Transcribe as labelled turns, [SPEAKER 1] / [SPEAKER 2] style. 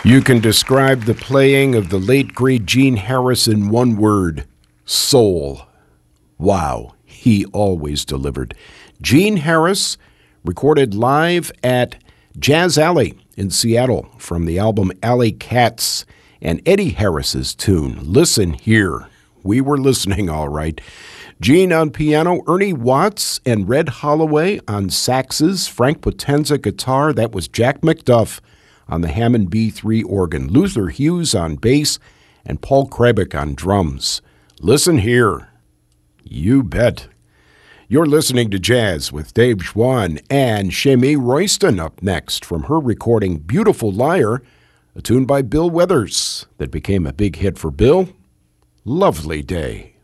[SPEAKER 1] You can describe the playing of the late, great Gene Harris in one word: soul. Wow, he always delivered. Gene Harris, recorded live at Jazz Alley in Seattle from the album Alley Cats, and Eddie Harris's tune, Listen Here. We were listening all right. Gene on piano, Ernie Watts and Red Holloway on saxes, Frank Potenza guitar, that was Jack McDuff on the Hammond B3 organ, Luther Hughes on bass, and Paul Krebick on drums. Listen here. You bet. You're listening to Jazz with Dave Schwann, and Shami Royston up next from her recording Beautiful Liar, a tune by Bill Withers that became a big hit for Bill. Lovely Day.